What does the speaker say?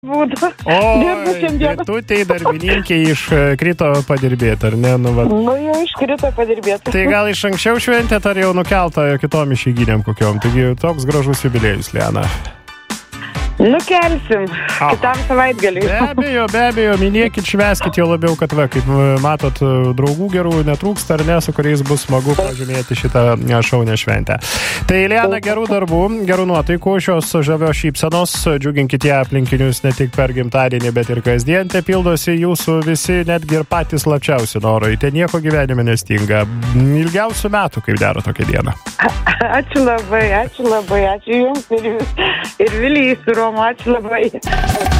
būtų. O, Gretutei darbininkė iškrito padirbėti, ar ne? Nu, jau iškrito padirbėti. Tai gal iš anksčiau šventėt, ar jau nukelta kitom išeigynėm kokiom? Taigi toks gražus jubiliejus, Liana. Nukelsim kitam savaitgaliui. Be abejo, minėkit, švęskit jau labiau, kad kaip matot, draugų gerų netrūksta, ar ne, su kuriais bus smagu pažymėti šitą šaunę šventę. Tai Liana, gerų darbų, gerų nuotaikų, šios žavios šypsenos, džiuginkit ją aplinkinius ne tik per gimtadienį, bet ir kasdien, te pildosi jūsų visi, netgi ir patys slapčiausi norai. Te nieko gyvenime nestinga. Ilgiausių metų, kaip dera tokią dieną. Ačiū labai, ačiū Jums ir Vilijai su Romu, ačiū labai.